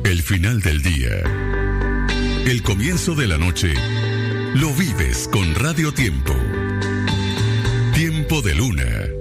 El final del día, el comienzo de la noche, lo vives con Radio Tiempo. Tiempo de Luna.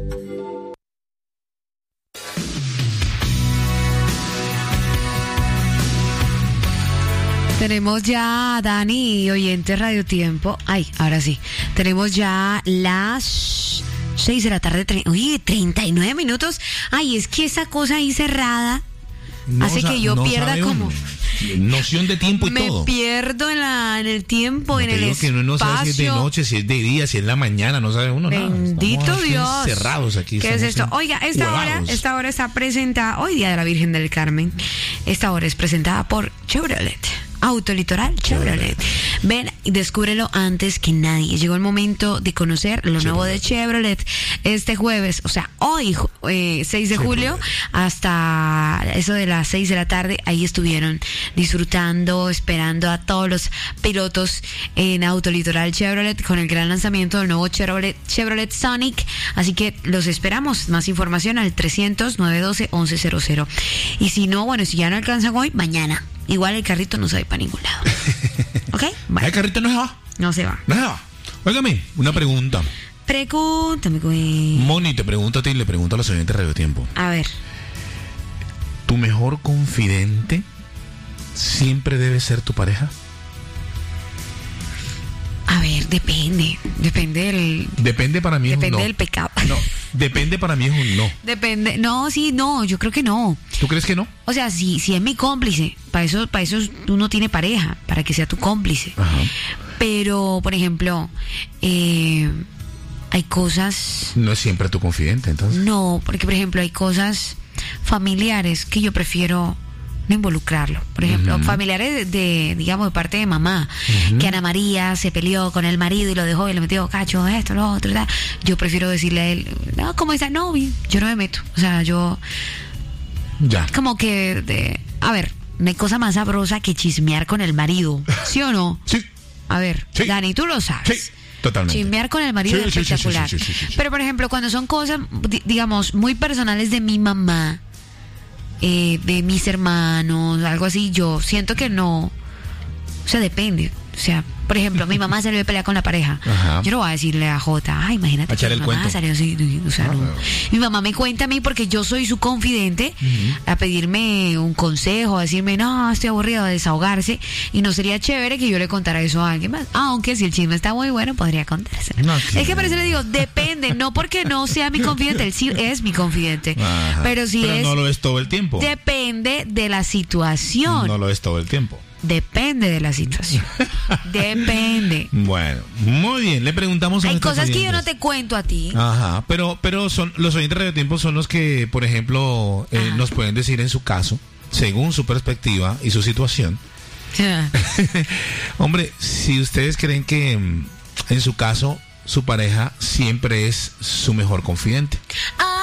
Tenemos ya, Dani, oyente Radio Tiempo. Ay, ahora sí. Tenemos ya las 6 de la tarde. Oye, 39 minutos. Ay, es que esa cosa ahí cerrada hace que yo pierda como... noción de tiempo y me todo. Me pierdo en el tiempo, en el espacio. Que uno no sabe si es de noche, si es de día, si es la mañana, no sabe uno nada. Bendito Dios. Cerrados aquí. ¿Qué es esto? Oiga, esta hora está presentada, hoy día de la Virgen del Carmen, esta hora es presentada por Chevrolet. Autolitoral Chevrolet. Ven y descúbrelo antes que nadie. Llegó el momento de conocer lo nuevo de Chevrolet. Este jueves, o sea, hoy, 6 de julio, hasta eso de las 6 de la tarde, ahí estuvieron disfrutando, esperando a todos los pilotos en Autolitoral Chevrolet con el gran lanzamiento del nuevo Chevrolet Sonic. Así que los esperamos. Más información al 300-912-1100. Y si no, bueno, si ya no alcanzan hoy, mañana. Igual el carrito no se va para ningún lado. ¿Ok? Bueno. El carrito no se va. No se va. No se va. Óigame, una pregunta. Pregúntame, güey. Moni, te pregunto a ti y le pregunto a los oyentes de Radio Tiempo. A ver. ¿Tu mejor confidente siempre debe ser tu pareja? A ver, depende. Depende para mí es un no. Depende del pecado. No, depende para mí es un no. Depende. No, sí, no, yo creo que no. ¿Tú crees que no? O sea, si es mi cómplice, para eso uno tiene pareja, para que sea tu cómplice. Ajá. Pero, por ejemplo, hay cosas... No es siempre tu confidente, entonces. No, porque, por ejemplo, hay cosas familiares que yo prefiero no involucrarlo. Por ejemplo, familiares digamos, de parte de mamá, que Ana María se peleó con el marido y lo dejó y le metió cacho, esto, lo otro, tal. Yo prefiero decirle a él, no, ¿cómo está? No, yo no me meto. O sea, yo... Ya. Como que, a ver, no hay cosa más sabrosa que chismear con el marido, ¿sí o no? Sí. A ver, sí. Dani, tú lo sabes. Sí. Totalmente. Chismear con el marido es espectacular. Sí. Pero, por ejemplo, cuando son cosas, digamos, muy personales de mi mamá, de mis hermanos, algo así, yo siento que no. O sea, depende. O sea, por ejemplo, mi mamá salió de pelea con la pareja. Ajá. Yo no voy a decirle a Jota, ay, imagínate que mi mamá salió así. O sea, no. Mi mamá me cuenta a mí porque yo soy su confidente, a pedirme un consejo, a decirme, no, estoy aburrido, a desahogarse. Y no sería chévere que yo le contara eso a alguien más. Aunque si el chisme está muy bueno, podría contárselo. No, es que por eso le digo, depende. No porque no sea mi confidente, él sí es mi confidente. Ajá. Pero no lo es todo el tiempo. Depende de la situación. No lo es todo el tiempo. Depende de la situación. Depende. Bueno, muy bien. Le preguntamos a hay cosas oyentes. Que yo no te cuento a ti. Ajá, pero son los oyentes de Radio Tiempo son los que, por ejemplo, nos pueden decir en su caso, según su perspectiva y su situación. Hombre, si ustedes creen que en su caso su pareja siempre es su mejor confidente.